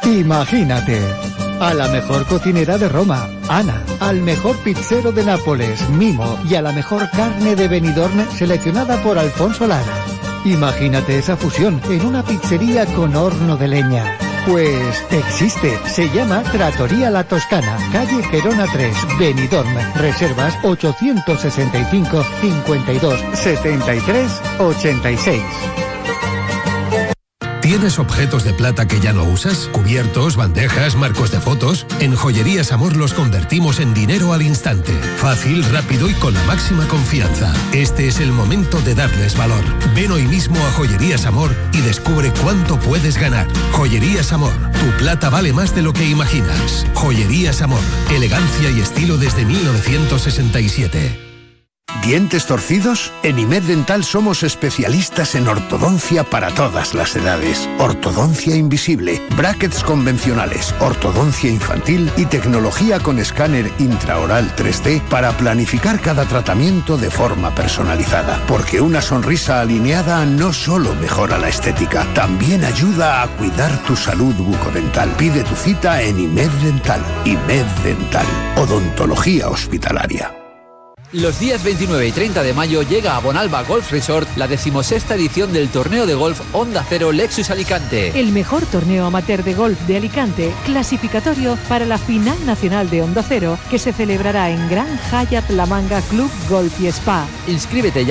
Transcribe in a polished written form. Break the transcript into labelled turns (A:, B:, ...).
A: Imagínate. A la mejor cocinera de Roma, Ana. Al mejor pizzero de Nápoles, Mimo. Y a la mejor carne de Benidorm, seleccionada por Alfonso Lara. Imagínate esa fusión en una pizzería con horno de leña. Pues existe. Se llama Trattoria La Toscana, calle Gerona 3, Benidorm. Reservas 865 52 73 86.
B: ¿Tienes objetos de plata que ya no usas? ¿Cubiertos, bandejas, marcos de fotos? En Joyerías Amor los convertimos en dinero al instante. Fácil, rápido y con la máxima confianza. Este es el momento de darles valor. Ven hoy mismo a Joyerías Amor y descubre cuánto puedes ganar. Joyerías Amor. Tu plata vale más de lo que imaginas. Joyerías Amor. Elegancia y estilo desde 1967.
C: ¿Dientes torcidos? En IMED Dental somos especialistas en ortodoncia para todas las edades. Ortodoncia invisible, brackets convencionales, ortodoncia infantil y tecnología con escáner intraoral 3D para planificar cada tratamiento de forma personalizada. Porque una sonrisa alineada no solo mejora la estética, también ayuda a cuidar tu salud bucodental. Pide tu cita en IMED Dental. IMED Dental. Odontología hospitalaria.
D: Los días 29 y 30 de mayo llega a Bonalba Golf Resort la 16ª edición del torneo de golf Onda Cero Lexus Alicante.
E: El mejor torneo amateur de golf de Alicante, clasificatorio para la final nacional de Onda Cero, que se celebrará en Gran Hyatt La Manga Club Golf y Spa.
D: Inscríbete ya